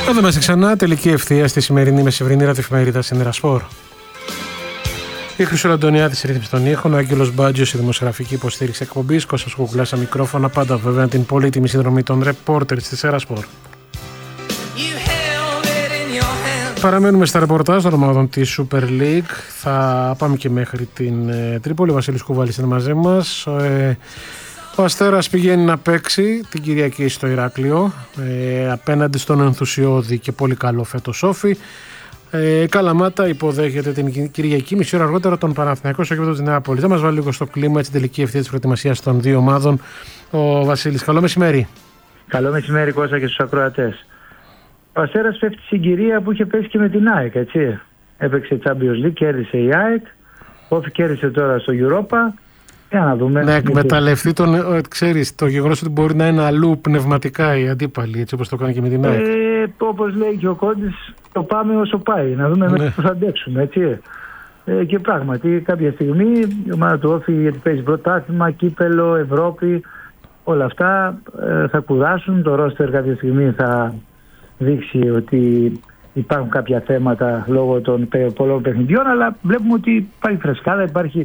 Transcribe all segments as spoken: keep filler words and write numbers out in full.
Εδώ είμαστε ξανά, τελική ευθεία στη σημερινή μεσημβρινή ραδιοφημερίδα Σενέρα Σπορ. Η Χρυσούλα Αντωνιάδη ρύθμιση των ήχων, ο Άγγελος Μπάτζιος, η δημοσιογραφική υποστήριξη εκπομπής, Κώστας Κουκουλάς στα μικρόφωνα, πάντα βέβαια την πολύτιμη συνδρομή των ρεπόρτερ της Σενέρα Σπορ. Παραμένουμε στα ρεπορτάζ των ομάδων της Super League. Θα πάμε και μέχρι την ε, Τρίπολη. Ο Βασίλης Κουβάλης είναι μαζί μας. Ε, ο Αστέρας πηγαίνει να παίξει την Κυριακή στο Ηράκλειο ε, απέναντι στον ενθουσιώδη και πολύ καλό φέτος Όφη. Ε, Καλαμάτα υποδέχεται την Κυριακή μισή ώρα αργότερα τον Παναθηναϊκό στο γήπεδο της Νεάπολης. Θα μας βάλει λίγο στο κλίμα έτσι, τελική ευθεία της προετοιμασίας των δύο ομάδων. Ο Βασίλης, καλό μεσημέρι. Καλό μεσημέρι, Κώστα, και στους ακροατές. Ο Αστέρας πέφτει στην συγκυρία που είχε πέσει και με την ΑΕΚ, έτσι. Έπαιξε Champions League, κέρδισε η ΑΕΚ. Όφη κέρδισε τώρα στο Europa. Για να δούμε. Να εκμεταλλευτεί τον, ξέρεις, το γεγονός ότι μπορεί να είναι αλλού πνευματικά οι αντίπαλοι, έτσι όπως το κάνει και με την ΑΕΚ. Ε, όπως λέει και ο Κόντης, το πάμε όσο πάει. Να δούμε ναι. Πώς θα αντέξουμε, έτσι. Ε, και πράγματι, κάποια στιγμή η ομάδα του Όφη, γιατί παίζει πρωτάθλημα, κύπελο, Ευρώπη, όλα αυτά ε, θα κουράσουν. Το ρόστερ κάποια στιγμή θα δείξει ότι υπάρχουν κάποια θέματα λόγω των πολλών παιχνιδιών, αλλά βλέπουμε ότι υπάρχει φρεσκάδα, υπάρχει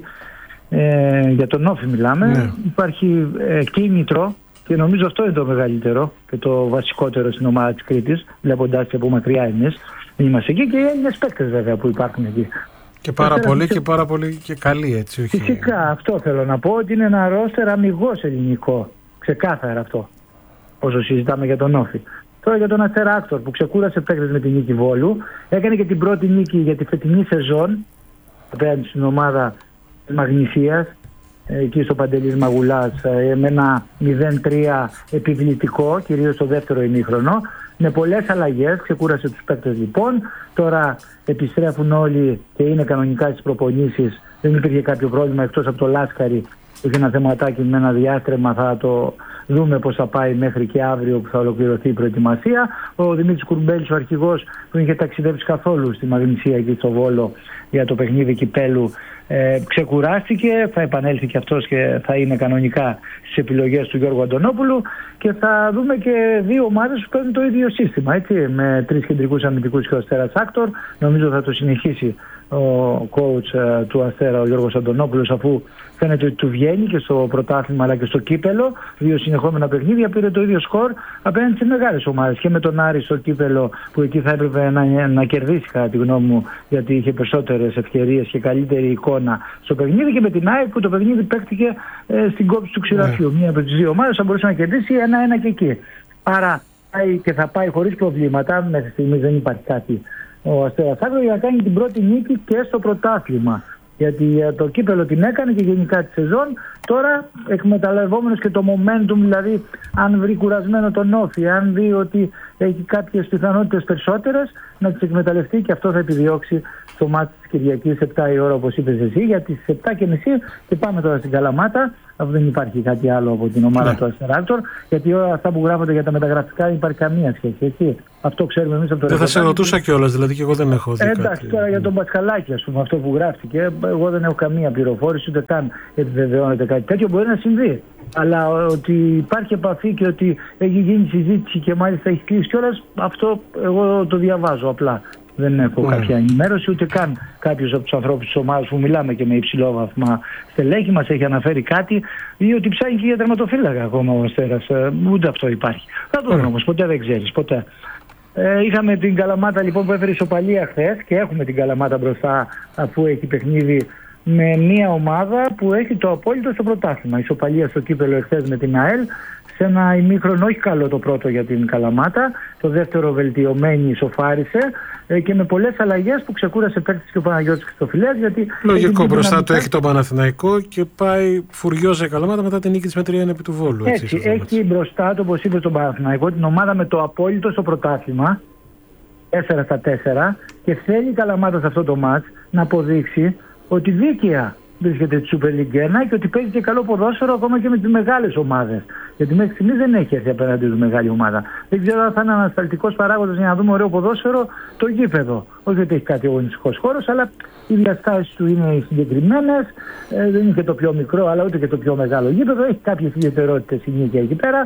ε, για τον Όφη μιλάμε, ναι. υπάρχει ε, κίνητρο και νομίζω αυτό είναι το μεγαλύτερο και το βασικότερο στην ομάδα της Κρήτης, βλέποντας από μακριά εμείς είμαστε εκεί και οι Έλληνες παίκτες βέβαια που υπάρχουν εκεί. Και πάρα πολύ και πάρα πολύ και καλή, έτσι. Όχι... Φυσικά, αυτό θέλω να πω, ότι είναι ένα ρόστερ αμιγώς ελληνικό, ξεκάθαρα αυτό, όσο συζητάμε για τον Όφη. Τώρα για τον Αστέρα Άκτορ που ξεκούρασε παίκτες με την νίκη Βόλου, έκανε και την πρώτη νίκη για τη φετινή σεζόν απέναντι στην ομάδα της Μαγνησίας, εκεί στο Παντελής Μαγουλάς, με ένα μηδέν τρία επιβλητικό, κυρίως στο δεύτερο ημίχρονο, με πολλές αλλαγές. Ξεκούρασε τους παίκτες λοιπόν. Τώρα επιστρέφουν όλοι και είναι κανονικά στις προπονήσεις. Δεν υπήρχε κάποιο πρόβλημα εκτός από το Λάσκαρη. Είχε ένα θεματάκι με ένα διάστρεμα, θα το δούμε πώς θα πάει μέχρι και αύριο που θα ολοκληρωθεί η προετοιμασία. Ο Δημήτρης Κουρμπέλης, ο αρχηγός, που είχε ταξιδέψει καθόλου στη Μαγνησία εκεί στο Βόλο για το παιχνίδι κυπέλου, ε, ξεκουράστηκε, θα επανέλθει και αυτός και θα είναι κανονικά στις επιλογές του Γιώργου Αντωνόπουλου και θα δούμε και δύο ομάδες που παίρνουν το ίδιο σύστημα, έτσι, με τρεις κεντρικούς αμυντικούς και ο Αστέρας Άκτορ. Νομίζω θα το συνεχίσει ο coach uh, του Αστέρα, ο Γιώργος Αντωνόπουλος, αφού φαίνεται ότι του βγαίνει και στο πρωτάθλημα αλλά και στο κύπελο. Δύο συνεχόμενα παιχνίδια, πήρε το ίδιο σκορ απέναντι σε μεγάλες ομάδες. Και με τον Άρη στο κύπελο, που εκεί θα έπρεπε να, να κερδίσει, κατά τη γνώμη μου, γιατί είχε περισσότερες ευκαιρίες και καλύτερη εικόνα στο παιχνίδι. Και με την ΑΕΚ που το παιχνίδι παίχτηκε ε, στην κόψη του ξηραφιού. Yeah. Μία από τις δύο ομάδες θα μπορούσε να κερδίσει ένα-ένα και εκεί. Άρα πάει και θα πάει χωρίς προβλήματα. Μέχρι στιγμής δεν υπάρχει κάτι ο Αστέρας Άκτορ για να κάνει την πρώτη νίκη και στο πρωτάθλημα. Γιατί το κύπελο την έκανε και γενικά τη σεζόν. Τώρα εκμεταλλευόμενος και το momentum, δηλαδή αν βρει κουρασμένο τον Όφη, αν δει ότι έχει κάποιες πιθανότητες περισσότερες, να τις εκμεταλλευτεί και αυτό θα επιδιώξει στο μάτι της Κυριακής επτά η ώρα, όπως είπες εσύ, για τις επτά και μισή. Και πάμε τώρα στην Καλαμάτα, αφού δεν υπάρχει κάτι άλλο από την ομάδα ναι. του Αστέρα Άκτορ, γιατί όλα αυτά που γράφονται για τα μεταγραφικά δεν υπάρχει καμία σχέση, έτσι. Αυτό ξέρουμε εμείς από το. Δεν θα σε ρωτούσα κιόλας, δηλαδή και εγώ δεν έχω δει. Εντάξει, κάτι. Τώρα για τον Πασχαλάκη, ας πούμε, αυτό που γράφτηκε, εγώ δεν έχω καμία πληροφόρηση, ούτε καν επιβεβαιώνεται κάτι τέτοιο. Μπορεί να συμβεί. Αλλά ότι υπάρχει επαφή και ότι έχει γίνει συζήτηση και μάλιστα έχει κλείσει κιόλας, αυτό εγώ το διαβάζω απλά. Δεν έχω yeah. κάποια ενημέρωση, ούτε καν κάποιος από τους ανθρώπους της ομάδας που μιλάμε και με υψηλό βαθμα στελέχη μας έχει αναφέρει κάτι, ή ότι ψάχνει και για τερματοφύλακα ακόμα ο Αστέρας. Ούτε αυτό υπάρχει. Θα το δούμε όμως, ποτέ δεν ξέρεις, ποτέ. Ε, είχαμε την Καλαμάτα λοιπόν που έφερε ισοπαλία χθες και έχουμε την Καλαμάτα μπροστά, αφού έχει παιχνίδι με μια ομάδα που έχει το απόλυτο στο πρωτάθλημα. Ισοπαλία στο κύπελο εχθές με την ΑΕΛ, σε ένα ημίχρονο όχι καλό το πρώτο για την Καλαμάτα, το δεύτερο βελτιωμένη ισοφάρισε ε, και με πολλές αλλαγές που ξεκούρασε παίκτης και ο Παναγιώτης Χριστοφυλέας. Γιατί λογικό, μπροστά του έχει το Παναθηναϊκό και πάει φουριόζα η Καλαμάτα μετά την νίκη της με τρία ένα επί του Βόλου. Έτσι, έτσι έχει μπροστά του, όπως είπε, τον Παναθηναϊκό, την ομάδα με το απόλυτο στο πρωτάθλημα, τέσσερα στα τέσσερα, και θέλει η Καλαμάτα σε αυτό το μάτς να αποδείξει ότι δίκαια βρίσκεται στη Super League ένα και ότι παίζει και καλό ποδόσφαιρο ακόμα και με τις μεγάλες ομάδες. Γιατί μέχρι στιγμής δεν έχει έρθει απέναντι του μεγάλη ομάδα. Δεν ξέρω αν θα είναι ανασταλτικός παράγοντας για να δούμε ωραίο ποδόσφαιρο το γήπεδο. Όχι ότι έχει κάτι αγωνιστικός χώρος, αλλά οι διαστάσεις του είναι συγκεκριμένες. Ε, δεν είναι και το πιο μικρό, αλλά ούτε και το πιο μεγάλο γήπεδο. Έχει κάποιες ιδιαιτερότητες η νίκη εκεί πέρα.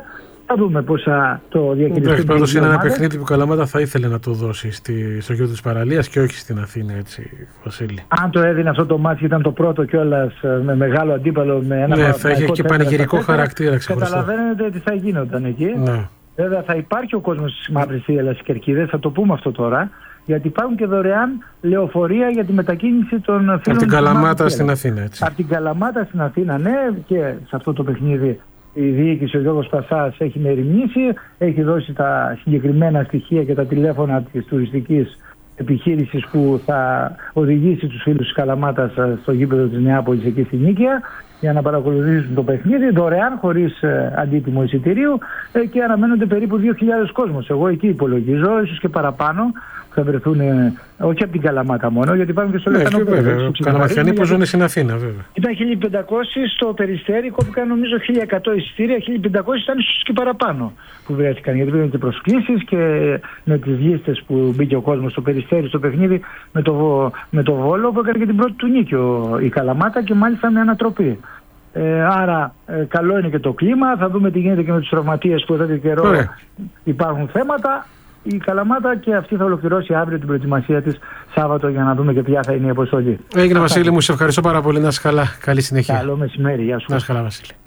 Θα δούμε πώς θα το διαχειριστεί. Εντάξει, πάντως είναι ένα παιχνίδι που η Καλαμάτα θα ήθελε να το δώσει στη, στο γιο της Παραλίας και όχι στην Αθήνα, έτσι, Βασίλη. Αν το έδινε αυτό το μάτι, ήταν το πρώτο κιόλας με μεγάλο αντίπαλο. Με ένα ναι, θα είχε και πανηγυρικό χαρακτήρα ξεχωριστό. Καταλαβαίνετε τι θα γίνονταν εκεί. Ναι. Βέβαια θα υπάρχει ο κόσμος της Μαύρης Θύελλας, στις Κερκίδες, θα το πούμε αυτό τώρα. Γιατί υπάρχουν και δωρεάν λεωφορεία για τη μετακίνηση των φίλων. Από την Καλαμάτα στην Αθήνα, έτσι. Από την Καλαμάτα στην Αθήνα, ναι, και σε αυτό το παιχνίδι η διοίκηση, ο Γιώργος Πασάς, έχει μεριμνήσει, έχει δώσει τα συγκεκριμένα στοιχεία και τα τηλέφωνα της τουριστικής επιχείρησης που θα οδηγήσει τους φίλους της Καλαμάτας στο γήπεδο της Νεάπολης, εκεί στην Νίκαια, για να παρακολουθήσουν το παιχνίδι δωρεάν, χωρίς ε, αντίτιμο εισιτηρίου, ε, και αναμένονται περίπου δύο χιλιάδες κόσμος. Εγώ εκεί υπολογίζω, ίσως και παραπάνω, που θα βρεθούν, ε, όχι από την Καλαμάτα μόνο, γιατί υπάρχουν και στο ναι, Λεκανό. Βέβαια, Καλαμαθιανοί που ζουν στην Αθήνα, βέβαια. Ήταν χίλια πεντακόσια στο Περιστέρι, κόπηκαν νομίζω χίλια εκατό εισιτήρια, χίλια πεντακόσια ήταν ίσως και παραπάνω που βρέθηκαν. Γιατί πήγαν και προσκλήσεις και με τις λίστες που μπήκε ο κόσμος στο Περιστέρι, στο παιχνίδι με το, με το Βόλο, που έκανε και την πρώτη του νίκη η Καλαμάτα και μάλιστα με ανατροπή. Ε, άρα ε, καλό είναι και το κλίμα. Θα δούμε τι γίνεται και με τους τραυματίες που εδώ και καιρό Ωραία. υπάρχουν θέματα. Η Καλαμάτα και αυτή θα ολοκληρώσει αύριο την προετοιμασία της Σάββατο, για να δούμε και ποια θα είναι η αποστολή. Έγινε, Βασίλη μου, σε ευχαριστώ πάρα πολύ. Να είσαι καλά. Καλή συνέχεια. Καλό μεσημέρι. Γεια σου. Να είσαι καλά, Βασίλη.